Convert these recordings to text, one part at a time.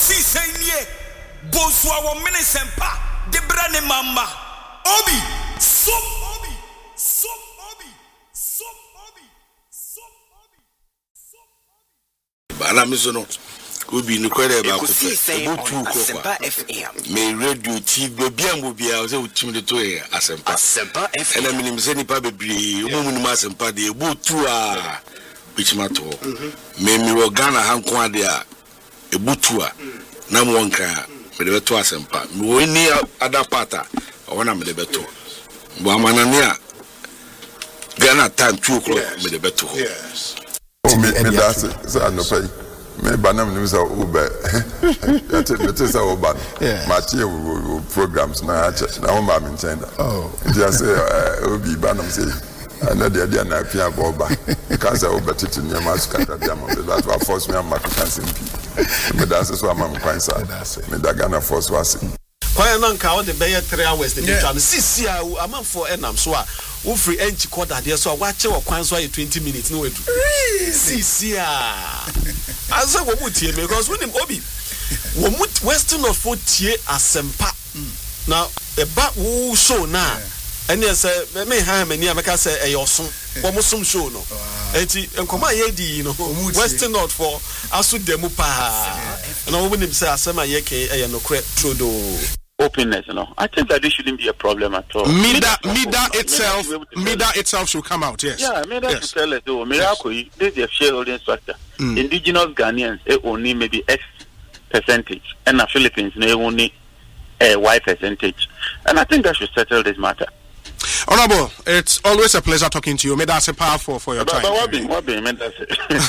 see say Boswa wa Minisempa, de Brane Mama, Obi, so Obi, so Obi, so Obi, so Obi, so Obi. Balamizono, Obi, no query about Asempa FM. May radio TV be a was a team to Asempa FM. And I mean, Seni Pabi, woman Masempa, the Butua, which matter. May me Ghana Hanquadia, a Butua, Namonka. The beto asempa we ni other parta wana me the beto bo amanania Ghana time 2 o'clock me the beto yes me that's so no pay me banam ni so ube that is our ban match programs na o ma me ntenda just obi banam say na dia na pia boba because ube titi ni ma skata dia mo that was force me am African me that's so am kwansa me da Ghana force was kwan na nka o de be 3 hours the day sisi a am for enam so a wo free enchi quarter there so wa che wo kwan so 20 minutes no wedu sisi a asa wo mutie because when him obi wo mut western of 40 asempa now e ba wo show na ene say me ha mani ameka say e yoso wo musom show no enti enkoma ye di no western not for asu demu pa na wo nim say asema ye ke e no kre trodo openness, you know. I think that this shouldn't be a problem at all. Mida itself should come out, yes. Yeah, Mida should tell us, oh, Miracle, this is a shareholding structure. Indigenous Ghanaians, only maybe X percentage, and the Philippines, they only Y percentage. And I think that should settle this matter. Honorable, it's always a pleasure talking to you. May that's a powerful for your time. What be, may that's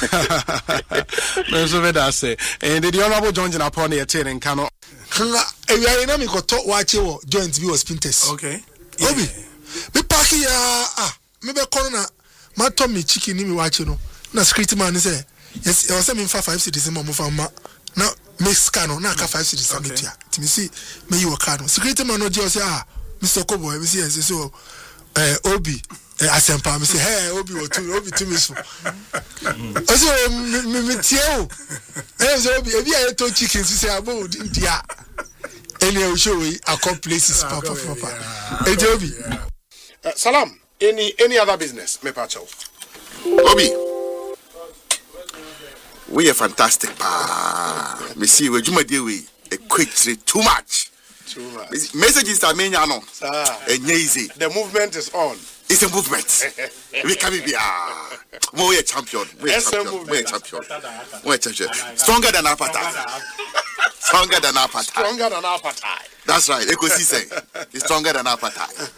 it. And the Honorable John Jinaponi attending Kano. We are in Amico talk watch joint view spinters. Okay. Obi. Me park ya maybe corner my Tommy chicken me watch no. Na security man say yes, I was saying 5 citizens mo fama. Now me scan na ka 5 citizens metia. Timi see me you card. Security man no just say Mr. Kobo, we see so Obi Asempa me say hey Obi to me so. Also me tiao. So Obi e bi to chicken say about dia. Any show we places papa. Obi. Salam. Any other business, me pacho. Obi, we are fantastic pa. Me see we juma dey we a quick too much. Messages are many no. Easy. The movement is on. It's a movement. We can be we are champion. We are champion. Stronger than appetite. Stronger than appetite. That's right. Ecosystem is stronger than appetite.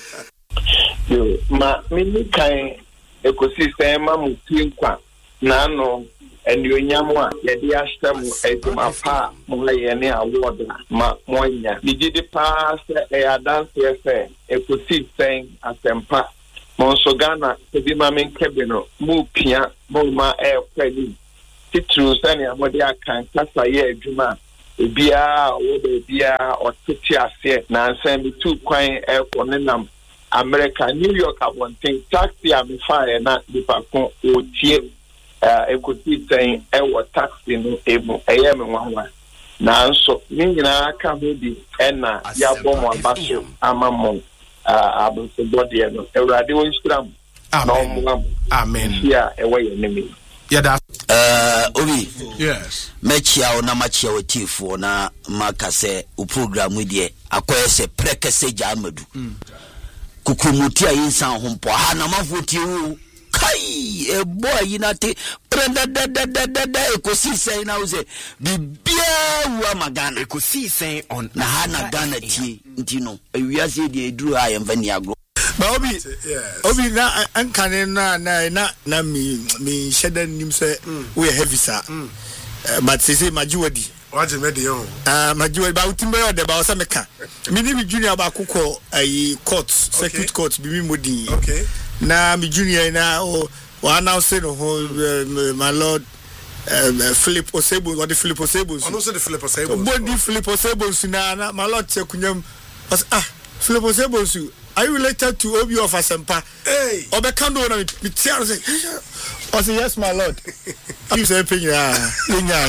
Yo, me kai ecosystem mutinkwa na no enyamwa yedi ashtam eduma pa mo yene award ma monya digidi pass dance se ecosystem asempa monso Ghana ebi ma men kebeno mu pia mo ma kwani titru sani amode akan kasa ye aduma ebia wo de bia otiti ase na ansem bi tu kwan konenam America New York abonten taxi am fire na dipakon otie ecosystem taxi no ebo me wanwa na nso nyina aka ho bi na ya bomo abaso amamon abonso body no Ewurade won stram na amen ya ewe enemy that Obi yes mechia na machia wetifo na makase o program we de akoyese prekese jamadu kukumuti ayinsan hompo ha na mafuti kai e boy yinate prenda da ecosystem na uze bibia wa magana ecosystem on na ha na Ghana ti ntino ewiase de eduru ha yemfani agro ba obi na ankane na mi sheda nim se we heavy sir but say majuwadi waje mede yo majuwadi ba utimbe yo de ba osa meka mi ni junior ba kokọ ayi court circuit court bi mi modi okay na mi junior na o announce no my lord Philip Osebo or the Philip Osebo I know say the Philip Osebo body Philip Osebo na my lord chekunyam Philip Osebo are you related to Obi of Asempa? Hey. Obekando na mi tia say. I say yes my lord. You say pinya.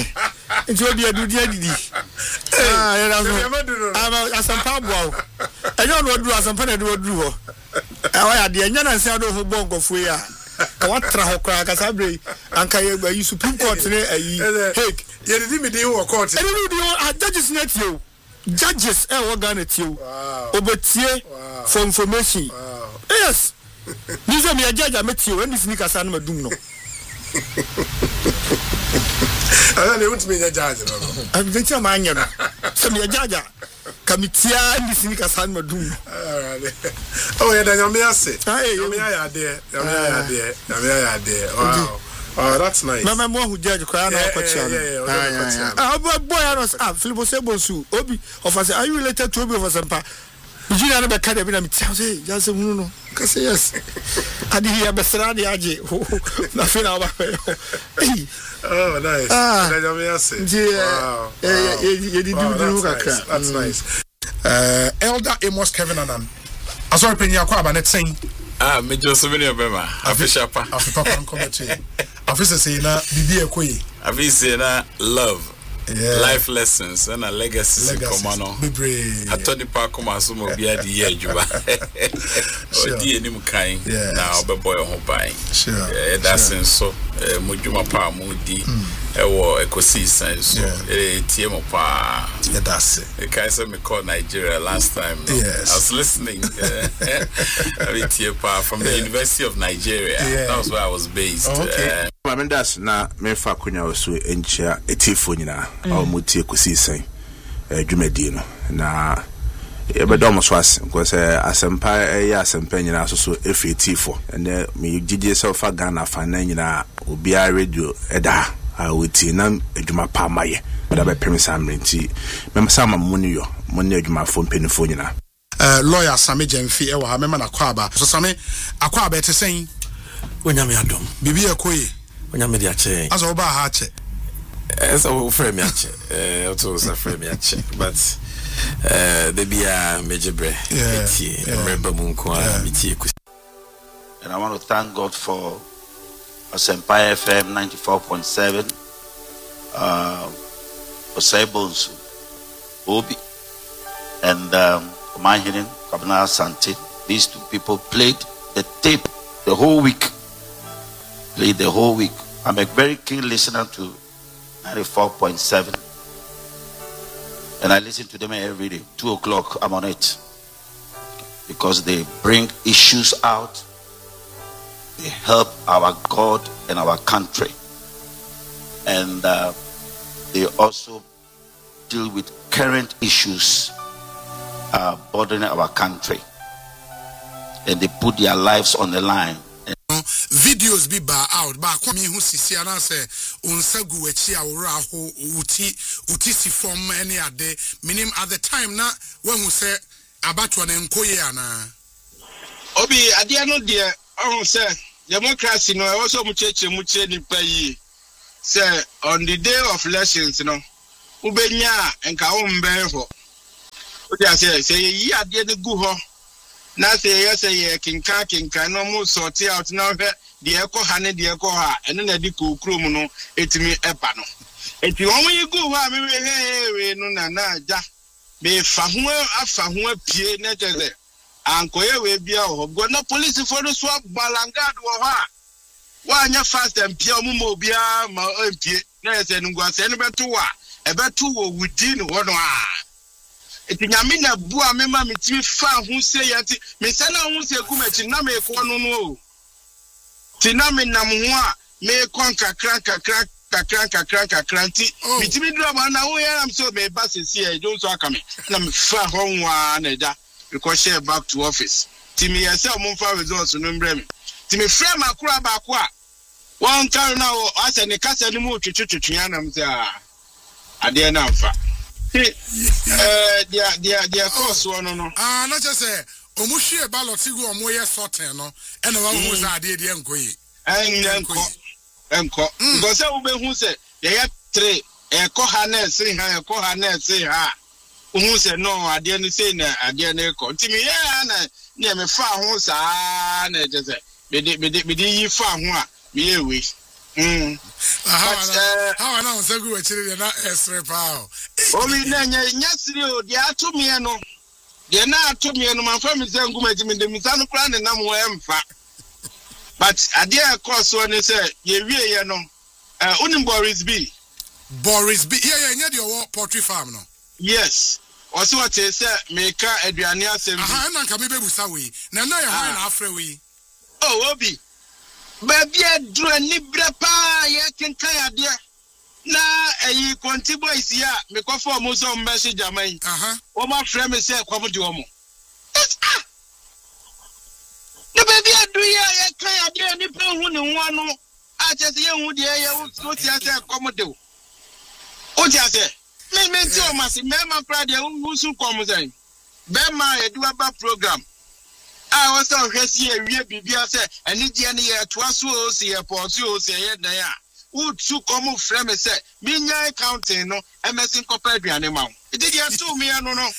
Nti odi adudi adidi. Ah, era so. Aba asampa boa. Enyo no duru asampa na duru ho. Awa ya de enya na nsa do ho bongo fu ya. Ka watra ho kra ka sabre anka ye gba yi Supreme Court ne ayi. Hey, ye didi me dey wo court. Eni no di judges na tie. Judges wo Ghana tie. Obetie for information. Yes. Nizo me judge ametie when this nika sa na madum no. I don't want me to judge. I'm going to man. Some your judge. Kamitia and this nika sa na madum. Oh, yeah, then you may say. Hey, you may there. Wow. Oh, that's nice. Mama mo who judge cry na question. Ah, boy, I was Philip Sebosu. Obi of are you related to Obi of Asampa? You know the kind of me say just no. Cause yes. I did hear Besra the Aje. Nothing about. Oh, nice. Wow. That's nice. Elder Amos Kevin Anan. Asori penya kwa ba net saying. Ah, me just so many of them. Official pa. Official pa commentary. Official say na bibi ekoyi. Official na love. Yeah. Life lessons and a legacy commano. I told the park come as some of the idea juba. Oh, dear, new kind. Now, but boy, home buying. Sure. That's in so Mujuma Pa Moody. A cosi sense. TM pa. That's it. The Kaiser me called Nigeria last time. Yes. I was listening. From the University of Nigeria. That was where I was based. Okay. That's na me fa kunya osu enchia etifo nyina mutie kosi sen dwumadi no na ebedom so as because asempa asempa nyina so efi etifo and me gigi so fa Ghana fa na nyina obi a radio eda a woti na adwuma pa maye da be pemisa mrenti me sama muni adwuma fo mpenifo nyina lawyer Sami Jemfi e wa ha me na kwaba so Sami akwaba etesen onyame adom bibi ekoyi onyame dia che aso oba ha che so frame ya che also so frame ya che but the bia mejebre eti remember munko amiti. And I want to thank God for Asempa FM 94.7 Osebonsu Obi and Mahinin Kabna Santi. These two people played the tape the whole week. I'm a very keen listener to 94.7, and I listen to them every day. 2 o'clock, I'm on it because they bring issues out. They help our God and our country, and they also deal with current issues bothering our country, and they put their lives on the line. Videos be bar out ba kwa mi hu sisi ana se onsagu achi awora ho uti si form any ade minim at the time na when hu se abatwa na enkoye ana obi ade no de ohun se democracy no e so mu cheche nipa yi se on the day of elections no ubenya enka wo mbe ho o dia se yi ade ne gu ho na say yes ye kinka no mu sort out na hwe de ekoha ne de ekoha ene na di kokrom no etimi eba no eti won yi gu ho a me we no na aja be fa ho afa ho apie na teze ankoye we bia ho go na police for no so balangad wo ha wa anya fast and pia mu mo bia ma apie na yese ngwa se no beto wa ebeto wo within wo no a eti nyame na bua me ma metimi fa ho se yati me se na ho se kumachi na me ko no no ti na me nam ho a me kon kakra ti metimi drama na wo ya am so me ba se e jo so aka me na me fa ho nwa na da because share back to office ti me yese mo fa results no mbre me ti me frame akura ba ko a won kan na wo ase ne kasa ni mu twetwetwe anam se a ade na mfa dia course one no not just say omuhwe ballot go omoye sorting no e na wa hu za ade de enkoyi enko because we be hu say ye 3 ekoha na se ha hu say no ade ni say na ade na eko ntimi ye na me fa hu sa na je say me yi fa hu a me ye we How I know say go actually na esre pa. O mi na nyasiri o dia to me no. Dia na to me no man fa mi say nguma ji me de mi sanu kra ne nam wo emfa. But adia course so ne say ye wie ye no. Unim Boris B. Yeah, near your poultry farm no. Yes. Also what they say make aduane asem. Na nka me bebusa we. Na ya hwan na afre we. Oh, Obi. Baby adru ani brepa ye kenkan ade. Na eyi konti boys ya me ko for mo so mbeshi jamai. O ma frɛ me say kwam de o mo. Na baby adru ye kan ade ni pe hu ne ho ano. A che se ye hu de ye wo ti ase kwam de o. O ti ase. Me ti o masi me ma pra de hu su kwam say. Be ma eduaba program. I was on Hessie, we be say, and Indiana twas so see a portio say, yeah, who took come from a set, Minya counting no, MSN compared to animal. It did you to me, I don't know.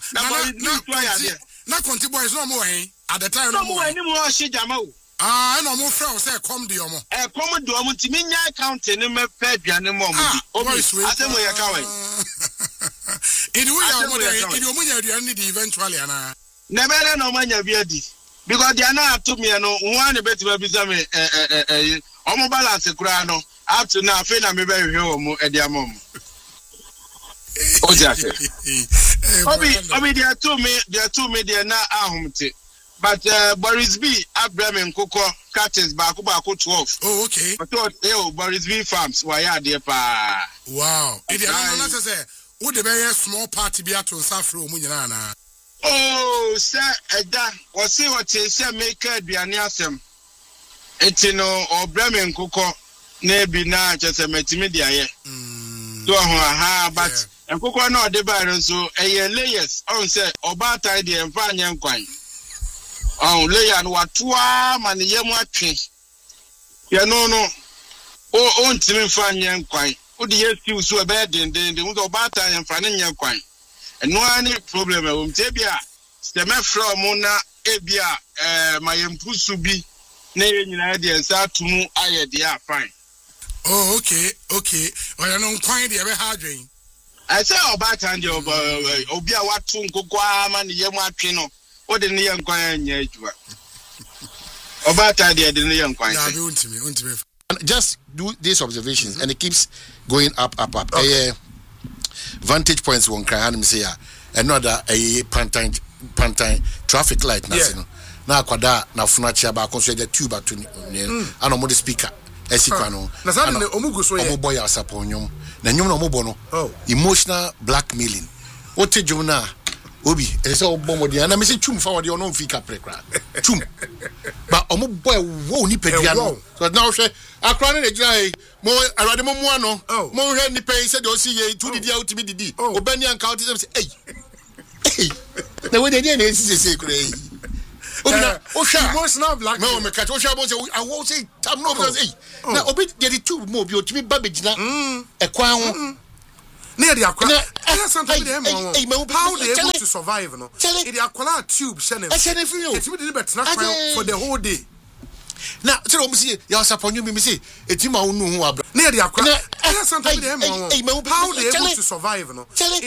Not Conti boys no more, at the time, no more anymore, Shijamo. No more from say, come the Omo. A common dormant to Minya counting and me fed animal. Oh, my sweet, I think we are going. In the only eventually, Anna. Never no manya biadi because they are not to me no one better be some omo balance kura no up to now fe na me be hwe omo e dia mom o ja se obi they are to me they na ahumte but Boris B Abraham Nkoko catches back 12. Oh okay but Boris B farms why are there pa wow it na say wo de be small party bi ato safro omo nyina na. Oh, sir, Eda, or see what they say, make a bianiasem. Etino or Bremen Coco, nebi na just a metimedia. Do but and Coco no de baron so a year layers on say or bata the and fine quine. Oh, lay and what 2 man yamwa tree. Ya no. Oh, on Timmy fine quine. Would the yes you so bad in the wood of bata and fine quine. No any problem with Tebia. The man from Mona Ebia, my impusu be name idea, start to move. I dear fine. Oh, okay. Well, I don't find the ever hard drink. I say about and your Obia what to go man, the young Pino, or the young quine yet. About idea, the young quine. Just do these observations and it keeps going up. Vantage points won't cry and say another a pantine traffic light na kwada na funachi ba konso the tuba to and omo the speaker esikano na sa ne omugo so ye omo boy asaponyom na nyom na omo bo no emotional blackmailing ote dwom na obi ese obo modi na me se twum fa wode ono mfika prekra twum ba omo boy wo ni pedua no so na hwe akra ne gira mo arade mo mua no mo hwe ni pen se de o si ye tu didi out mi didi obani anka o ti say hey na we dey na say kure obi na o sha emotional black me o me catch o sha bo say I won't say tam no because hey na obi get the two mo bi o ti ba begina e kwan ho na dey akwa something dey mo how they able to survive no e dey akwa tube shene it be dey better for the whole day. Now, tell me, see, you are supposed to say, it's him who know who are near the aqua. How they able to survive, no?